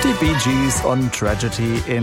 Die Bee Gees und Tragedy in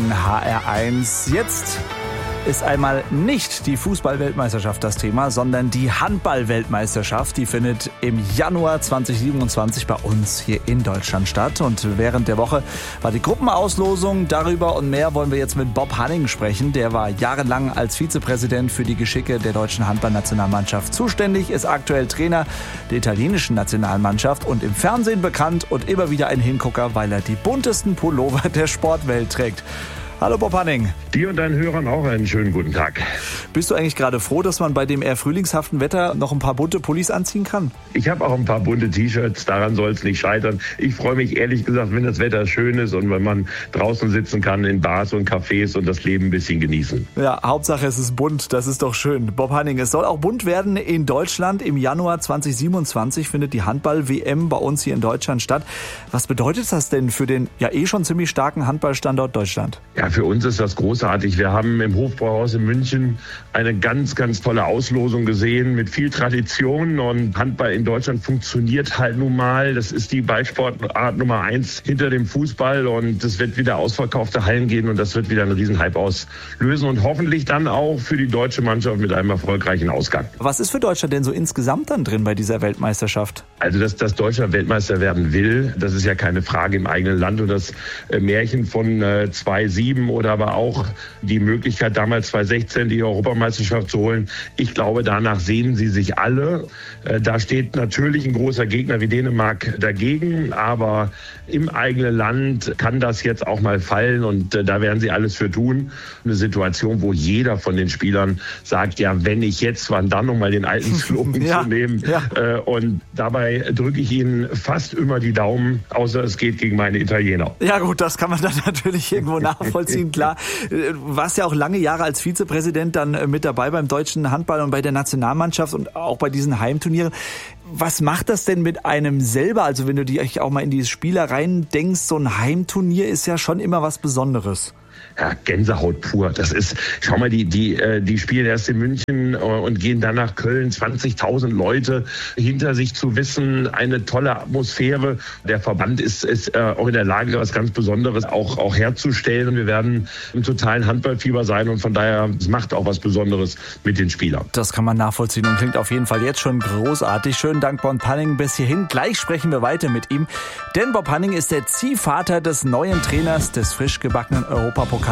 HR1. Jetzt ist einmal nicht die Fußball-Weltmeisterschaft das Thema, sondern die Handball-Weltmeisterschaft. Die findet im Januar 2027 bei uns hier in Deutschland statt. Und während der Woche war die Gruppenauslosung. Darüber und mehr wollen wir jetzt mit Bob Hanning sprechen. Der war jahrelang als Vizepräsident für die Geschicke der deutschen Handballnationalmannschaft zuständig, ist aktuell Trainer der italienischen Nationalmannschaft und im Fernsehen bekannt und immer wieder ein Hingucker, weil er die buntesten Pullover der Sportwelt trägt. Hallo Bob Hanning. Dir und deinen Hörern auch einen schönen guten Tag. Bist du eigentlich gerade froh, dass man bei dem eher frühlingshaften Wetter noch ein paar bunte Pullis anziehen kann? Ich habe auch ein paar bunte T-Shirts, daran soll es nicht scheitern. Ich freue mich ehrlich gesagt, wenn das Wetter schön ist und wenn man draußen sitzen kann in Bars und Cafés und das Leben ein bisschen genießen. Ja, Hauptsache es ist bunt, das ist doch schön. Bob Hanning, es soll auch bunt werden in Deutschland. Im Januar 2027 findet die Handball-WM bei uns hier in Deutschland statt. Was bedeutet das denn für den ja schon ziemlich starken Handballstandort Deutschland? Ja, für uns ist das großartig. Wir haben im Hofbräuhaus in München eine ganz, ganz tolle Auslosung gesehen mit viel Tradition, und Handball in Deutschland funktioniert halt nun mal. Das ist die Ballsportart Nummer 1 hinter dem Fußball, und es wird wieder ausverkaufte Hallen gehen und das wird wieder einen Riesenhype auslösen und hoffentlich dann auch für die deutsche Mannschaft mit einem erfolgreichen Ausgang. Was ist für Deutschland denn so insgesamt dann drin bei dieser Weltmeisterschaft? Also, dass Deutschland Weltmeister werden will, das ist ja keine Frage im eigenen Land, und das Märchen von 2007 oder aber auch die Möglichkeit damals 2016 die Europameisterschaft zu holen. Ich glaube, danach sehnen sie sich alle. Da steht natürlich ein großer Gegner wie Dänemark dagegen, aber im eigenen Land kann das jetzt auch mal fallen, und da werden sie alles für tun. Eine Situation, wo jeder von den Spielern sagt, ja, wenn ich jetzt, wann dann, um mal den alten Slogan zu nehmen. Ja. Und dabei drücke ich ihnen fast immer die Daumen, außer es geht gegen meine Italiener. Ja gut, das kann man dann natürlich irgendwo nachvollziehen, klar. Du warst ja auch lange Jahre als Vizepräsident dann mit dabei beim deutschen Handball und bei der Nationalmannschaft und auch bei diesen Heimturnieren. Was macht das denn mit einem selber? Also wenn du dich auch mal in die Spielereien denkst, so ein Heimturnier ist ja schon immer was Besonderes. Ja, Gänsehaut pur. Das ist, schau mal, die spielen erst in München und gehen dann nach Köln. 20.000 Leute hinter sich zu wissen, eine tolle Atmosphäre. Der Verband ist auch in der Lage, was ganz Besonderes auch herzustellen. Und wir werden im totalen Handballfieber sein, und von daher, es macht auch was Besonderes mit den Spielern. Das kann man nachvollziehen und klingt auf jeden Fall jetzt schon großartig. Schönen Dank, Bob Hanning, bis hierhin. Gleich sprechen wir weiter mit ihm, denn Bob Hanning ist der Ziehvater des neuen Trainers des frisch gebackenen Europapokalsiegers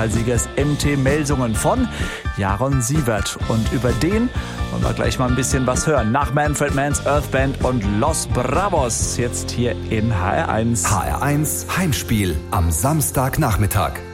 MT Melsungen von Jaron Sievert. Und über den wollen wir gleich mal ein bisschen was hören. Nach Manfred Mann's Earth Band und Los Bravos jetzt hier in HR1. HR1 Heimspiel am Samstagnachmittag.